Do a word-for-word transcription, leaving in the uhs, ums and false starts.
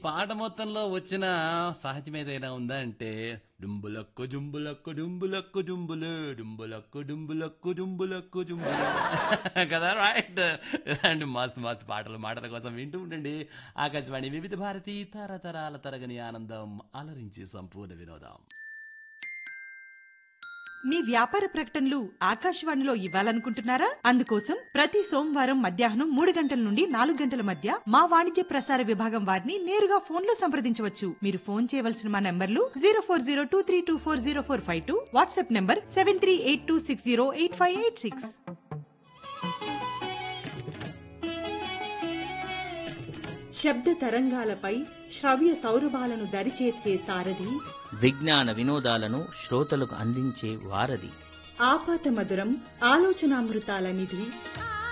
పాట మొత్తంలో వచ్చిన సాహిత్యం ఏదైనా ఉందా అంటే డుంబులక్కు జుంబులక్కు డుంబులక్కు జుంబులు డుంబులక్కు డుంబులక్కు జుంబులక్కు జుంబులు కదా, రైట్. ఇలాంటి మస్తు మస్తు పాటలు మాటల కోసం వింటూ ఉండండి ఆకాశవాణి వివిధ భారతి, తరతరాల తరగని ఆనందం, అలరించి సంపూర్ణ వినోదం. మీ వ్యాపార ప్రకటనలు ఆకాశవాణిలో ఇవ్వాలనుకుంటున్నారా? అందుకోసం ప్రతి సోమవారం మధ్యాహ్నం మూడు గంటల నుండి నాలుగు గంటల మధ్య మా వాణిజ్య ప్రసార విభాగం వారిని నేరుగా ఫోన్ లో సంప్రదించవచ్చు. మీరు ఫోన్ చేయవలసిన మా నంబర్లు zero four zero two three two four zero four five two, WhatsApp number seven three eight two six zero eight five eight six. శబ్ద తరంగాలపై శ్రవ్య సౌరభాలను దరిచేర్చే సారథి, విజ్ఞాన వినోదాలను శ్రోతలకు అందించే వారధి, ఆపాత మధురం ఆలోచనామృతాల నిధి.